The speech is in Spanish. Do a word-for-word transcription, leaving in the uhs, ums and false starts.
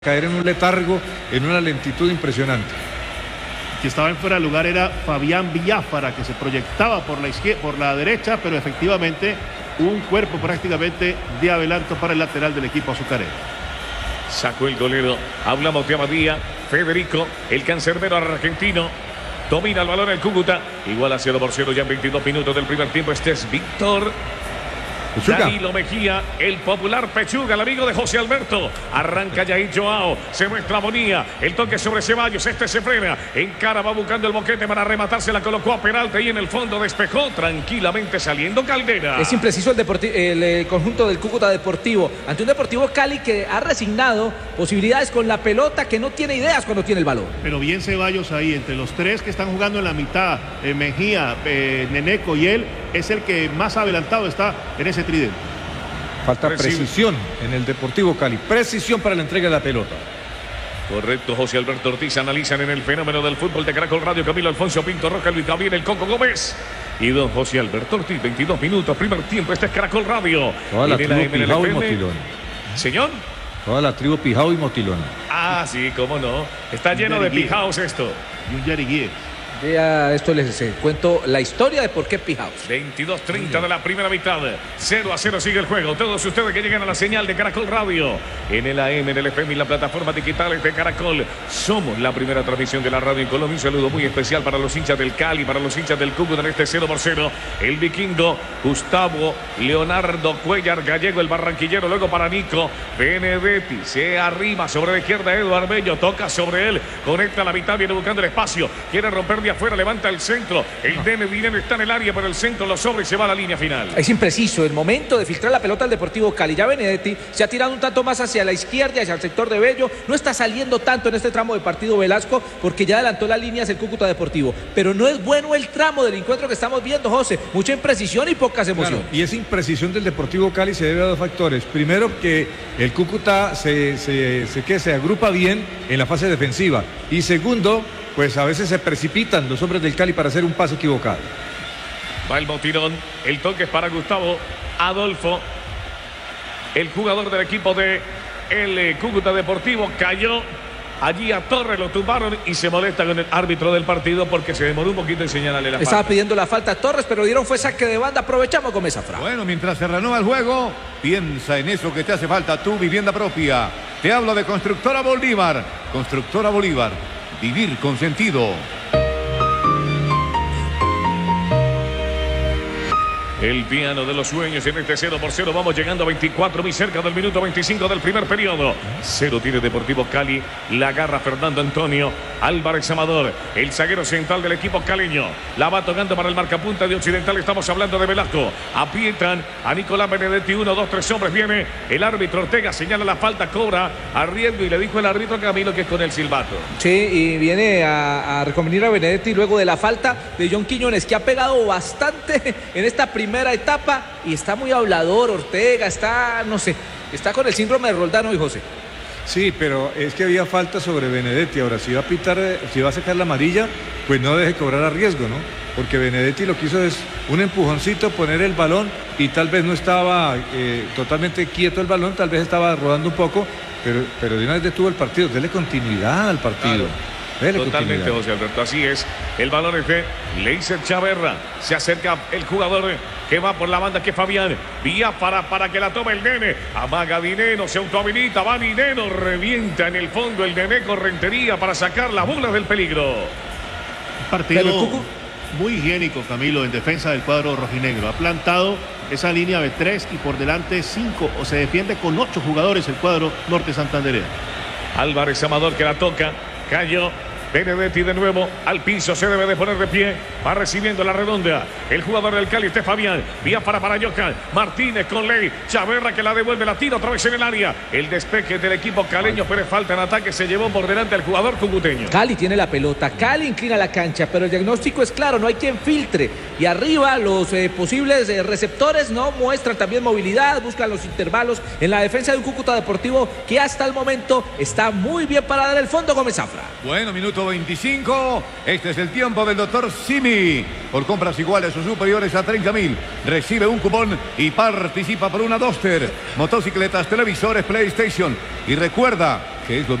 caer en un letargo, en una lentitud impresionante. Que estaba en fuera de lugar era Fabián Villafara, que se proyectaba por la izquierda, por la derecha, pero efectivamente un cuerpo prácticamente de adelanto para el lateral del equipo azucarero. Sacó el golero, hablamos de Abadía, Federico, el cancerbero argentino. Domina el balón el Cúcuta, igual a cero por cero ya en veintidós minutos del primer tiempo. Este es Víctor Pechuga. Danilo Mejía, el popular Pechuga, el amigo de José Alberto. Arranca Yair Joao, se muestra Bonilla, el toque sobre Ceballos, este se frena, encara, va buscando el boquete para rematarse, la colocó a Peralta y en el fondo despejó tranquilamente saliendo Caldera. Es impreciso el, el, el conjunto del Cúcuta Deportivo, ante un Deportivo Cali que ha resignado posibilidades con la pelota, que no tiene ideas cuando tiene el balón. Pero bien Ceballos ahí, entre los tres que están jugando en la mitad, eh, Mejía, eh, Neneco y él, es el que más adelantado está en ese tridente. Falta precisión en el Deportivo Cali, precisión para la entrega de la pelota. Correcto, José Alberto Ortiz, analizan en el fenómeno del fútbol de Caracol Radio, Camilo Alfonso Pinto Roca, Luis Gabriel, el Coco Gómez y don José Alberto Ortiz. Veintidós minutos, primer tiempo, este es Caracol Radio. Toda la tribu Pijao y Motilón. Señor. Toda la tribu Pijao y Motilón. Ah, sí, cómo no. Está lleno de pijaos esto. Y un Yariguíes. Ya esto les eh, cuento la historia de por qué Pijaos. veintidós treinta de la primera mitad. cero a cero sigue el juego. Todos ustedes que llegan a la señal de Caracol Radio. En el A M, en el F M y la plataforma digitales de Caracol. Somos la primera transmisión de la radio en Colombia. Un saludo muy especial para los hinchas del Cali, para los hinchas del Cúcuta en este cero por cero. El vikingo Gustavo Leonardo Cuellar Gallego, el barranquillero. Luego para Nico Benedetti. Se arrima sobre la izquierda Eduardo Bello. Toca sobre él. Conecta la mitad. Viene buscando el espacio. Quiere romper de afuera, levanta el centro, el Dene Dinero está en el área, pero el centro lo sobra y se va a la línea final. Es impreciso el momento de filtrar la pelota al Deportivo Cali. Ya Benedetti se ha tirado un tanto más hacia la izquierda, hacia el sector de Bello, no está saliendo tanto en este tramo de partido Velasco, porque ya adelantó las líneas el Cúcuta Deportivo, pero no es bueno el tramo del encuentro que estamos viendo, José, mucha imprecisión y pocas emociones. Claro, y esa imprecisión del Deportivo Cali se debe a dos factores. Primero, que el Cúcuta se, se, se, que se agrupa bien en la fase defensiva, y segundo, pues a veces se precipitan los hombres del Cali para hacer un pase equivocado. Va el botirón, el toque es para Gustavo Adolfo, el jugador del equipo de el Cúcuta Deportivo. Cayó allí a Torres, lo tumbaron y se molesta con el árbitro del partido porque se demoró un poquito en señalarle la falta. Estaba pidiendo la falta a Torres, pero dieron fue saque de banda. Aprovechamos con esa frase. Bueno, mientras se renueva el juego, piensa en eso que te hace falta, tu vivienda propia. Te hablo de Constructora Bolívar. Constructora Bolívar. Vivir con sentido. El piano de los sueños en este cero por cero. Vamos llegando a veinticuatro, muy cerca del minuto veinticinco del primer periodo. Cero tiene Deportivo Cali. La agarra Fernando Antonio Álvarez Amador, el zaguero central del equipo caleño. La va tocando para el marcapunta de Occidental. Estamos hablando de Velasco. Aprietan a Nicolás Benedetti. Uno, dos, tres hombres. Viene el árbitro Ortega. Señala la falta, cobra a riesgo y le dijo el árbitro Camilo que es con el silbato. Sí, y viene a, a reconvenir a Benedetti luego de la falta de John Quiñones, que ha pegado bastante en esta primera primera etapa y está muy hablador Ortega, está, no sé, está con el síndrome de Roldán hoy, José. Sí, pero es que había falta sobre Benedetti. Ahora, si va a pitar, si va a sacar la amarilla, pues no deje cobrar a riesgo, ¿no? Porque Benedetti lo que hizo es un empujoncito, poner el balón y tal vez no estaba eh, totalmente quieto el balón, tal vez estaba rodando un poco, pero, pero de una vez detuvo el partido. Dele continuidad al partido. Claro. Totalmente, continuidad. José Alberto, así es. El balón es de Leiser Chaverra. Se acerca el jugador que va por la banda, que es Fabián. Vía para, para que la tome el Nene. Amaga Dineno, se autohabilita, va Dineno, revienta en el fondo el Nene Correntería para sacar las bolas del peligro. Partido muy higiénico, Camilo, en defensa del cuadro rojinegro. Ha plantado esa línea de tres y por delante cinco, o se defiende con ocho jugadores el cuadro norte santandereano. Álvarez Amador que la toca, cayó. Benedetti de nuevo al piso, se debe de poner de pie, va recibiendo la redonda el jugador del Cali, este Fabián, vía para Parayoca, Martínez con Ley, Chaverra que la devuelve, la tira otra vez en el área, el despeje del equipo caleño, pero falta en ataque, se llevó por delante al jugador cucuteño. Cali tiene la pelota, Cali inclina la cancha, pero el diagnóstico es claro, no hay quien filtre, y arriba los eh, posibles eh, receptores no muestran también movilidad, buscan los intervalos en la defensa de un Cúcuta Deportivo que hasta el momento está muy bien parada en el fondo. Gómez Zafra. Bueno, minuto veinticinco, este es el tiempo del doctor Simi. Por compras iguales o superiores a treinta mil, recibe un cupón y participa por una Duster, motocicletas, televisores, PlayStation. Y recuerda, que es lo